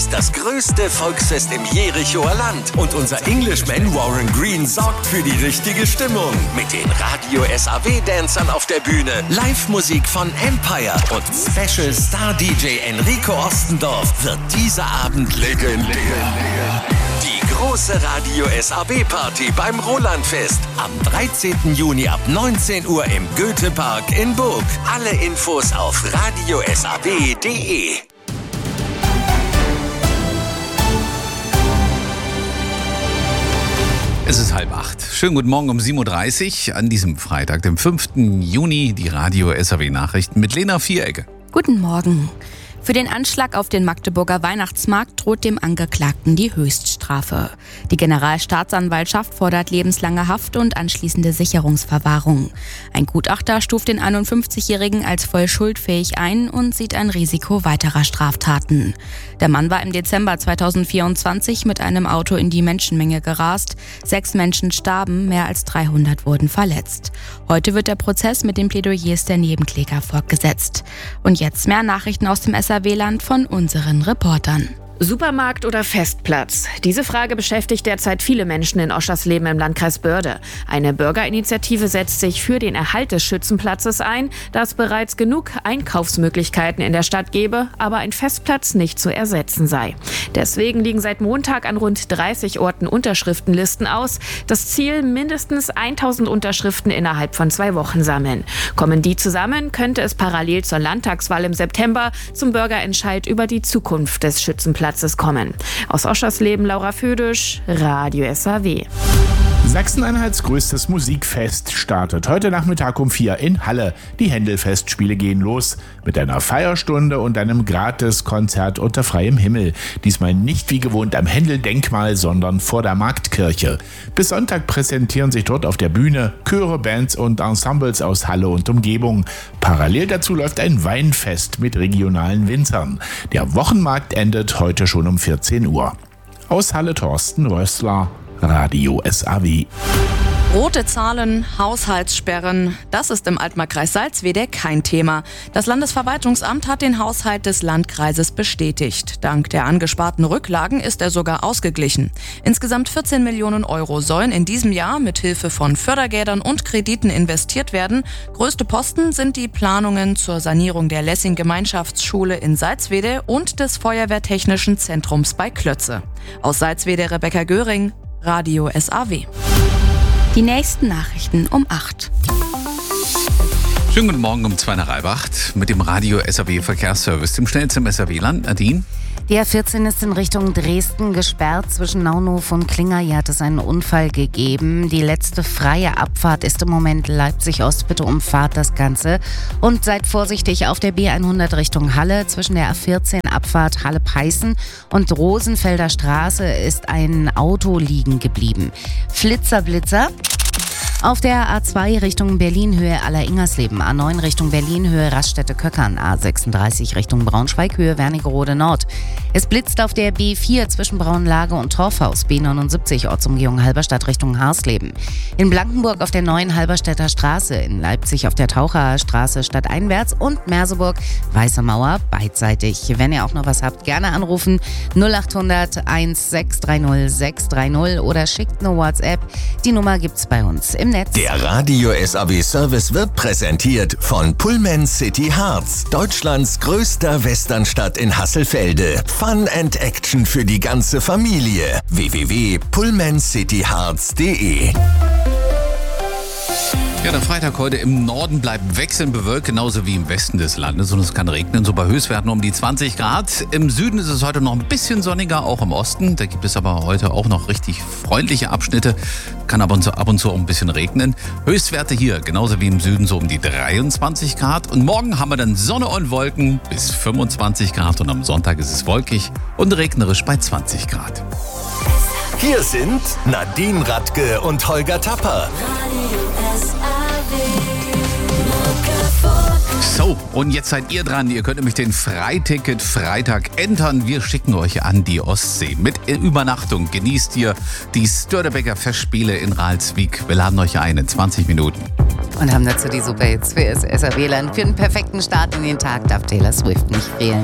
ist das größte Volksfest im Jerichoer Land. Und unser Englishman Warren Green sorgt für die richtige Stimmung. Mit den Radio SAW-Dancern auf der Bühne, Live-Musik von Empire und Special Star-DJ Enrico Ostendorf wird dieser Abend legendär. Die große Radio SAW-Party beim Rolandfest am 13. Juni ab 19 Uhr im Goethepark in Burg. Alle Infos auf radiosaw.de. Es ist 7:30. Schönen guten Morgen um 7:30 Uhr an diesem Freitag, dem 5. Juni, die Radio SAW-Nachrichten mit Lena Vierecke. Guten Morgen. Für den Anschlag auf den Magdeburger Weihnachtsmarkt droht dem Angeklagten die Höchststrafe. Die Generalstaatsanwaltschaft fordert lebenslange Haft und anschließende Sicherungsverwahrung. Ein Gutachter stuft den 51-Jährigen als voll schuldfähig ein und sieht ein Risiko weiterer Straftaten. Der Mann war im Dezember 2024 mit einem Auto in die Menschenmenge gerast. 6 Menschen starben, mehr als 300 wurden verletzt. Heute wird der Prozess mit den Plädoyers der Nebenkläger fortgesetzt. Und jetzt mehr Nachrichten aus dem SAW-Land von unseren Reportern. Supermarkt oder Festplatz? Diese Frage beschäftigt derzeit viele Menschen in Oschersleben im Landkreis Börde. Eine Bürgerinitiative setzt sich für den Erhalt des Schützenplatzes ein, da es bereits genug Einkaufsmöglichkeiten in der Stadt gebe, aber ein Festplatz nicht zu ersetzen sei. Deswegen liegen seit Montag an rund 30 Orten Unterschriftenlisten aus. Das Ziel: mindestens 1000 Unterschriften innerhalb von 2 Wochen sammeln. Kommen die zusammen, könnte es parallel zur Landtagswahl im September zum Bürgerentscheid über die Zukunft des Schützenplatzes kommen. Aus Oschersleben Laura Födisch, Radio SAW. Sachsen-Anhalts größtes Musikfest startet heute Nachmittag um 4 in Halle. Die Händel-Festspiele gehen los mit einer Feierstunde und einem Gratis-Konzert unter freiem Himmel. Diesmal nicht wie gewohnt am Händel-Denkmal, sondern vor der Marktkirche. Bis Sonntag präsentieren sich dort auf der Bühne Chöre, Bands und Ensembles aus Halle und Umgebung. Parallel dazu läuft ein Weinfest mit regionalen Winzern. Der Wochenmarkt endet heute schon um 14 Uhr. Aus Halle Thorsten Rössler, Radio SAW. Rote Zahlen, Haushaltssperren, das ist im Altmarkkreis Salzwedel kein Thema. Das Landesverwaltungsamt hat den Haushalt des Landkreises bestätigt. Dank der angesparten Rücklagen ist er sogar ausgeglichen. Insgesamt 14 Millionen Euro sollen in diesem Jahr mit Hilfe von Fördergeldern und Krediten investiert werden. Größte Posten sind die Planungen zur Sanierung der Lessing-Gemeinschaftsschule in Salzwedel und des Feuerwehrtechnischen Zentrums bei Klötze. Aus Salzwedel Rebecca Göring, Radio SAW. Die nächsten Nachrichten um 8. Schönen guten Morgen um 7:45 mit dem Radio SAW Verkehrsservice, dem schnellsten im SAW-Land. Nadine? Die A14 ist in Richtung Dresden gesperrt. Zwischen Naunhof und Klinger. Hier hat es einen Unfall gegeben. Die letzte freie Abfahrt ist im Moment Leipzig-Ost. Bitte umfahrt das Ganze. Und seid vorsichtig auf der B100 Richtung Halle. Zwischen der A14 Abfahrt Halle-Peißen und Rosenfelder Straße ist ein Auto liegen geblieben. Blitzer. Auf der A2 Richtung Berlin-Höhe Aller-Ingersleben, A9 Richtung Berlin-Höhe Raststätte-Köckern, A36 Richtung Braunschweig-Höhe Wernigerode Nord. Es blitzt auf der B4 zwischen Braunlage und Torfhaus, B79 Ortsumgehung Halberstadt Richtung Harsleben. In Blankenburg auf der neuen Halberstädter Straße, in Leipzig auf der Taucherer Straße stadteinwärts und Merseburg Weiße Mauer beidseitig. Wenn ihr auch noch was habt, gerne anrufen 0800 1630 630 oder schickt eine WhatsApp. Die Nummer gibt's bei uns im Netz. Der Radio SAW-Service wird präsentiert von Pullman City Harz, Deutschlands größter Westernstadt in Hasselfelde. Fun and Action für die ganze Familie. www.pullmancityharz.de. Ja, der Freitag heute im Norden bleibt wechselnd bewölkt, genauso wie im Westen des Landes. Und es kann regnen, so bei Höchstwerten um die 20 Grad. Im Süden ist es heute noch ein bisschen sonniger, auch im Osten. Da gibt es aber heute auch noch richtig freundliche Abschnitte. Kann aber ab und zu auch ein bisschen regnen. Höchstwerte hier, genauso wie im Süden, so um die 23 Grad. Und morgen haben wir dann Sonne und Wolken bis 25 Grad. Und am Sonntag ist es wolkig und regnerisch bei 20 Grad. Hier sind Nadine Radke und Holger Tapper. So, und jetzt seid ihr dran. Ihr könnt nämlich den Freiticket Freitag entern. Wir schicken euch an die Ostsee mit Übernachtung. Genießt ihr die Störtebeker Festspiele in Ralswiek. Wir laden euch ein in 20 Minuten. Und haben dazu die Superhits für das SAW-Land. Für einen perfekten Start in den Tag darf Taylor Swift nicht fehlen.